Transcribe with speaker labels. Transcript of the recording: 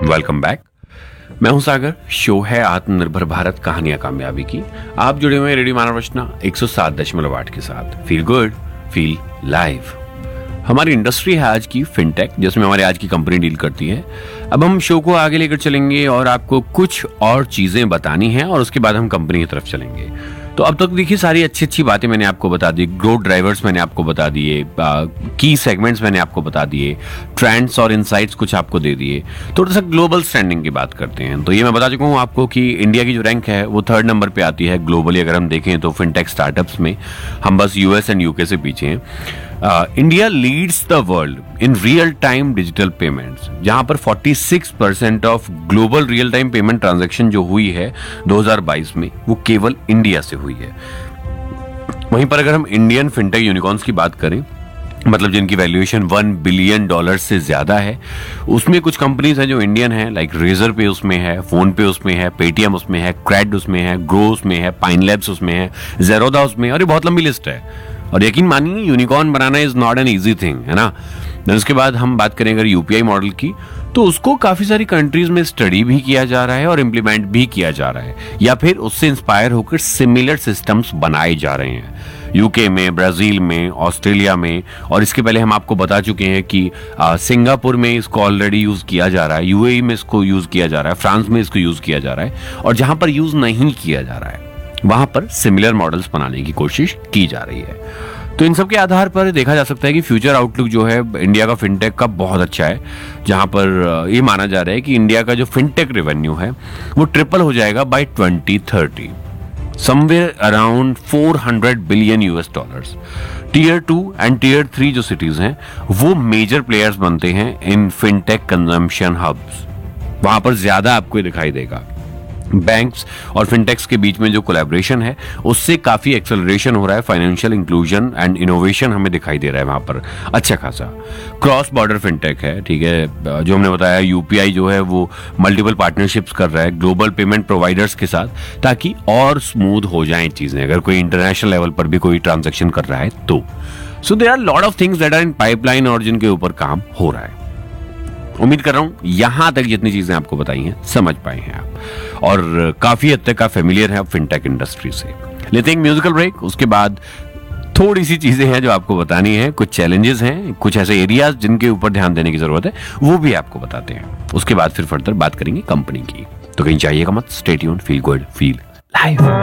Speaker 1: Welcome back. मैं हूं सागर। Show है आत्मनिर्भर भारत कहानियां कामयाबी की। आप जुड़े हुए रेडियो मानव रचना 107.8 के साथ। Feel good, feel live. हमारी इंडस्ट्री है आज की फिनटेक, जिसमें हमारी आज की कंपनी डील करती है। अब हम शो को आगे लेकर चलेंगे और आपको कुछ और चीजें बतानी है और उसके बाद हम कंपनी की तरफ चलेंगे। तो अब तक देखिए सारी अच्छी अच्छी बातें मैंने आपको बता दी, ग्रोथ ड्राइवर्स मैंने आपको बता दिए, की सेगमेंट्स मैंने आपको बता दिए, ट्रेंड्स और इनसाइट्स कुछ आपको दे दिए। थोड़ा सा ग्लोबल स्टैंडिंग की बात करते हैं। तो ये मैं बता चुका हूँ आपको कि इंडिया की जो रैंक है वो 3rd नंबर पे आती है ग्लोबली। अगर हम देखें तो फिनटेक स्टार्टअप्स में हम बस यूएस एंड यूके से पीछे हैं। India leads the world in real time digital payments, जहां पर 46% of global real time payment transaction जो हुई है 2022 में वो केवल इंडिया से हुई है। वहीं पर अगर हम इंडियन फिनटेक यूनिकॉर्न्स की बात करें, मतलब जिनकी वैल्यूएशन $1 बिलियन से ज्यादा है, उसमें कुछ कंपनीज हैं जो इंडियन हैं, लाइक रेजर पे उसमें है, फोन पे उसमें है, पेटीएम उसमें है, क्रेड उसमें है, ग्रो उसमें है, पाइन लैब्स उसमें है, जेरोदा उसमें है, और ये बहुत लंबी लिस्ट है। और यकीन मानिए unicorn banana is not an easy thing, है ना। उसके बाद हम बात करें अगर यूपीआई मॉडल की, तो उसको काफी सारी कंट्रीज में स्टडी भी किया जा रहा है और इम्प्लीमेंट भी किया जा रहा है, या फिर उससे इंस्पायर होकर सिमिलर सिस्टम्स बनाए जा रहे हैं यूके में, ब्राजील में, ऑस्ट्रेलिया में। और इसके पहले हम आपको बता चुके हैं कि सिंगापुर में इसको ऑलरेडी यूज किया जा रहा है, यूएई में इसको यूज किया जा रहा है, फ्रांस में इसको यूज किया जा रहा है, और जहां पर यूज नहीं किया जा रहा है वहां पर सिमिलर मॉडल्स बनाने की कोशिश की जा रही है। तो इन सब के आधार पर देखा जा सकता है कि फ्यूचर आउटलुक जो है इंडिया का फिनटेक का बहुत अच्छा है, जहां पर ये माना जा रहा है कि इंडिया का जो फिनटेक रेवेन्यू है वो ट्रिपल हो जाएगा bye 2030, somewhere around $400 billion. Tier 2 and tear 3 जो सिटीज हैं वो मेजर प्लेयर्स बनते हैं इन फिनटेक कंजम्पशन हब्स। वहां पर ज्यादा आपको दिखाई देगा। बैंक्स और फिनटेक्स के बीच में जो कोलैबोरेशन है उससे काफी एक्सेलरेशन हो रहा है। फाइनेंशियल इंक्लूजन एंड इनोवेशन हमें दिखाई दे रहा है वहां पर अच्छा खासा। क्रॉस बॉर्डर फिनटेक है, ठीक है, जो हमने बताया। यूपीआई जो है वो मल्टीपल पार्टनरशिप्स कर रहा है ग्लोबल पेमेंट प्रोवाइडर्स के साथ, ताकि और स्मूथ हो जाएं चीजें अगर कोई इंटरनेशनल लेवल पर भी कोई ट्रांजेक्शन कर रहा है तो। So there are lot of things that are in pipeline और जिनके ऊपर काम हो रहा है। उम्मीद कर रहा हूं यहां तक जितनी चीजें आपको बताई हैं समझ पाए हैं आप, और काफी हद तक आप फेमिलियर हैं फिनटेक इंडस्ट्री से। लेते हैं म्यूजिकल ब्रेक, उसके बाद थोड़ी सी चीजें हैं जो आपको बतानी है, कुछ चैलेंजेस हैं, कुछ ऐसे एरियाज जिनके ऊपर ध्यान देने की जरूरत है, वो भी आपको बताते हैं। उसके बाद फिर फर्दर बात करेंगे कंपनी की। तो कहीं जाइएगा मत, stay tuned, feel good, feel live.